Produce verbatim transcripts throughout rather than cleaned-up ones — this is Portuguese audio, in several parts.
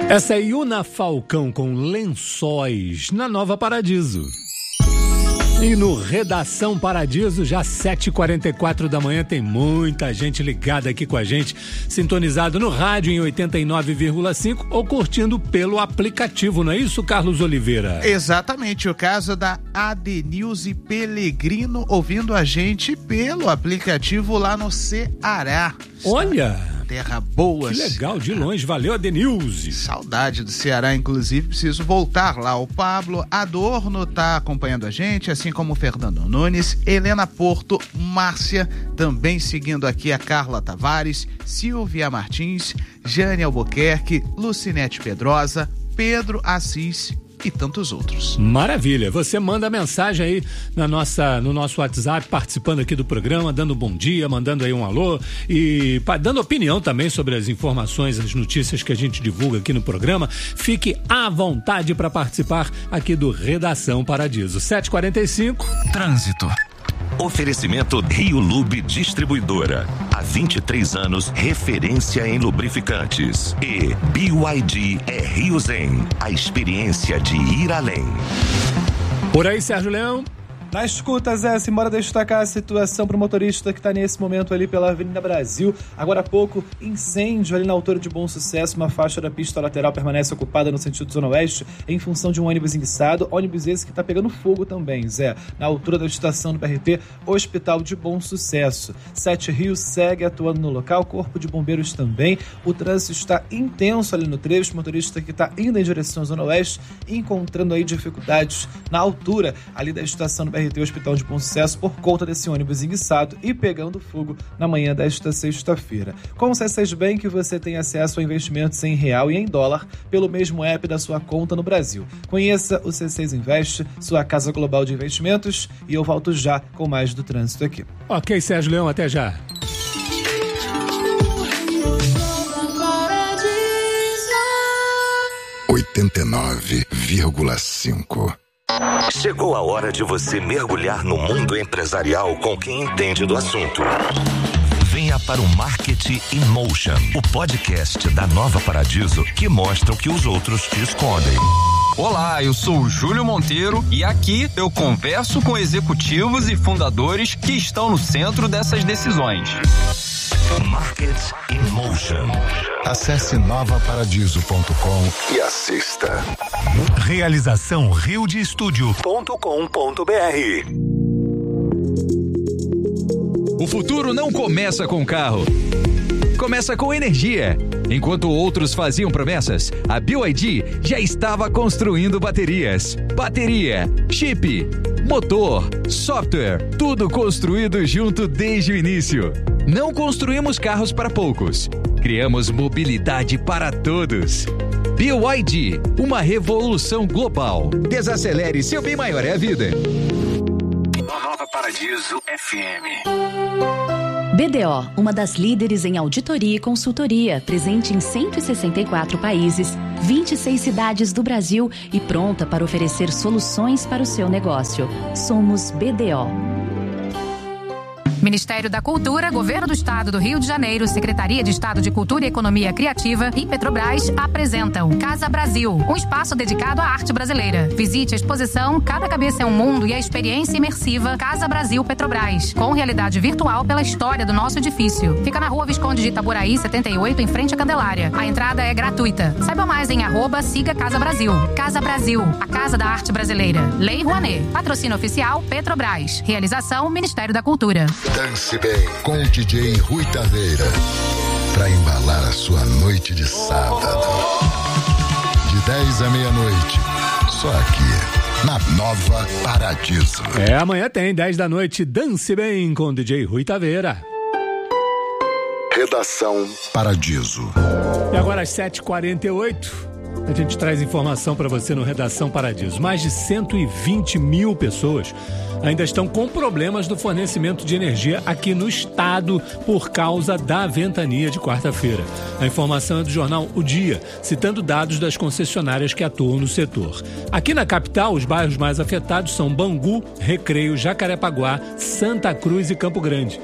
Essa é Yuna Falcão com Lençóis na Nova Paradiso. E no Redação Paradiso, já sete e quarenta e quatro da manhã, tem muita gente ligada aqui com a gente, sintonizado no rádio em oitenta e nove vírgula cinco ou curtindo pelo aplicativo, não é isso, Carlos Oliveira? Exatamente, o caso da Adenilze Pellegrino ouvindo a gente pelo aplicativo lá no Ceará. Olha! Terra boa. Que legal, de longe. Valeu, Adenilze. Saudade do Ceará, inclusive, preciso voltar lá. O Pablo Adorno tá acompanhando a gente, assim como o Fernando Nunes, Helena Porto, Márcia, também seguindo aqui a Carla Tavares, Silvia Martins, Jane Albuquerque, Lucinete Pedrosa, Pedro Assis e tantos outros. Maravilha, você manda mensagem aí na nossa, no nosso WhatsApp, participando aqui do programa, dando bom dia, mandando aí um alô e dando opinião também sobre as informações, as notícias que a gente divulga aqui no programa. Fique à vontade para participar aqui do Redação Paradiso. sete e quarenta e cinco. Trânsito. Oferecimento Rio Lube Distribuidora. Há vinte e três anos, referência em lubrificantes. E B Y D é Rio Zen, a experiência de ir além. Por aí, Sérgio Leão. Na escuta, Zé, simbora destacar a situação para o motorista que está nesse momento ali pela Avenida Brasil. Agora há pouco, incêndio ali na altura de Bom Sucesso, uma faixa da pista lateral permanece ocupada no sentido Zona Oeste em função de um ônibus enguiçado, ônibus esse que está pegando fogo também, Zé, na altura da estação do B R T, Hospital de Bom Sucesso. Sete Rios segue atuando no local, Corpo de Bombeiros também. O trânsito está intenso ali no trecho, o motorista que está indo em direção à Zona Oeste, encontrando aí dificuldades na altura ali da estação do B R T. R T Hospital de Bom Sucesso por conta desse ônibus enguiçado e pegando fogo na manhã desta sexta-feira. Com o C seis Bank você tem acesso a investimentos em real e em dólar pelo mesmo app da sua conta no Brasil. Conheça o C seis Invest, sua casa global de investimentos, e eu volto já com mais do trânsito aqui. Ok, Sérgio Leão, até já. oitenta e nove vírgula cinco. Chegou a hora de você mergulhar no mundo empresarial com quem entende do assunto. Venha para o Marketing in Motion, o podcast da Nova Paradiso que mostra o que os outros te escondem. Olá, eu sou o Júlio Monteiro e aqui eu converso com executivos e fundadores que estão no centro dessas decisões. Marketing in Motion. Acesse nova paradiso ponto com e assista. Realização rio de estúdio ponto com ponto b r. O futuro não começa com carro. Começa com energia. Enquanto outros faziam promessas, a B Y D já estava construindo baterias. Bateria, chip, motor, software, tudo construído junto desde o início. Não construímos carros para poucos. Criamos mobilidade para todos. B Y D, uma revolução global. Desacelere, seu bem maior é a vida. Nova Paradiso F M. B D O, uma das líderes em auditoria e consultoria, presente em cento e sessenta e quatro países, vinte e seis cidades do Brasil e pronta para oferecer soluções para o seu negócio. Somos B D O. Ministério da Cultura, Governo do Estado do Rio de Janeiro, Secretaria de Estado de Cultura e Economia Criativa e Petrobras apresentam Casa Brasil, um espaço dedicado à arte brasileira. Visite a exposição Cada Cabeça é um Mundo e a experiência imersiva Casa Brasil Petrobras, com realidade virtual pela história do nosso edifício. Fica na Rua Visconde de Itaboraí, setenta e oito, em frente à Candelária. A entrada é gratuita. Saiba mais em arroba siga Casa Brasil. Casa Brasil, a Casa da Arte Brasileira. Lei Rouanet. Patrocínio oficial Petrobras. Realização Ministério da Cultura. Dance bem com o D J Rui Taveira, pra embalar a sua noite de sábado. De dez à meia-noite, só aqui, na Nova Paradiso. É, amanhã tem, dez da noite, Dance Bem com o D J Rui Taveira. Redação Paradiso. E agora às sete e quarenta e oito, a gente traz informação para você no Redação Paradiso. Mais de cento e vinte mil pessoas ainda estão com problemas no fornecimento de energia aqui no estado por causa da ventania de quarta-feira. A informação é do jornal O Dia, citando dados das concessionárias que atuam no setor. Aqui na capital, os bairros mais afetados são Bangu, Recreio, Jacarepaguá, Santa Cruz e Campo Grande.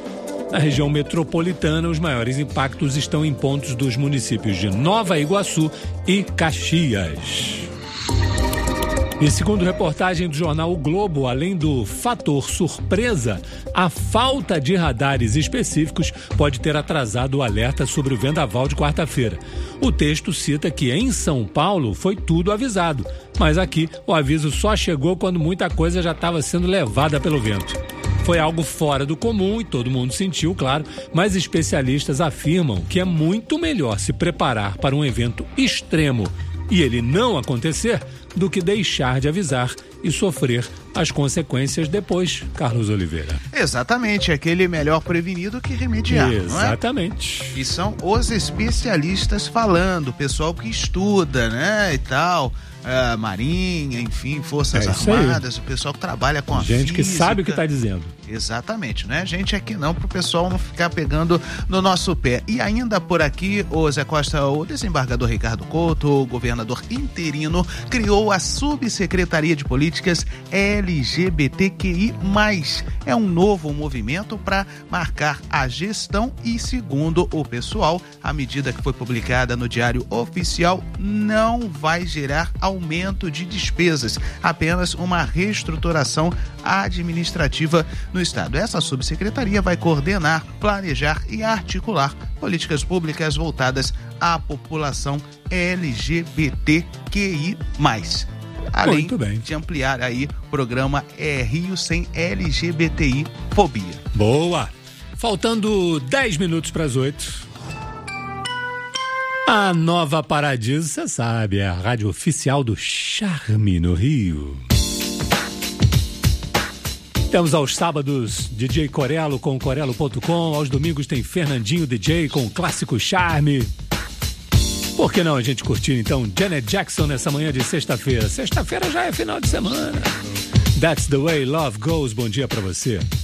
Na região metropolitana, os maiores impactos estão em pontos dos municípios de Nova Iguaçu e Caxias. E segundo reportagem do jornal O Globo, além do fator surpresa, a falta de radares específicos pode ter atrasado o alerta sobre o vendaval de quarta-feira. O texto cita que em São Paulo foi tudo avisado, mas aqui o aviso só chegou quando muita coisa já estava sendo levada pelo vento. Foi algo fora do comum e todo mundo sentiu, claro, mas especialistas afirmam que é muito melhor se preparar para um evento extremo e ele não acontecer do que deixar de avisar e sofrer as consequências depois, Carlos Oliveira. Exatamente, aquele melhor prevenido que remediar. Exatamente. Não é? E são os especialistas falando, o pessoal que estuda, né, e tal, uh, Marinha, enfim, Forças é Armadas, o pessoal que trabalha com a gente física. que sabe o que está dizendo. Exatamente, né? Gente aqui não, pro pessoal não ficar pegando no nosso pé. E ainda por aqui, o Zé Costa, o desembargador Ricardo Couto, o governador interino, criou a Subsecretaria de Políticas L G B T Q I mais. É um novo movimento para marcar a gestão e, segundo o pessoal, a medida que foi publicada no Diário Oficial não vai gerar aumento de despesas, apenas uma reestruturação administrativa no Estado. Essa subsecretaria vai coordenar, planejar e articular políticas públicas voltadas à população L G B T Q I mais. Além de ampliar aí o programa é Rio Sem L G B T I Fobia. Boa! Faltando dez minutos para as oito. A Nova Paradiso, você sabe, é a rádio oficial do Charme no Rio. Temos aos sábados D J Corello com corello ponto com, aos domingos tem Fernandinho D J com Clássico Charme. Por que não a gente curtir então Janet Jackson nessa manhã de sexta-feira? Sexta-feira já é final de semana. That's the way love goes. Bom dia pra você.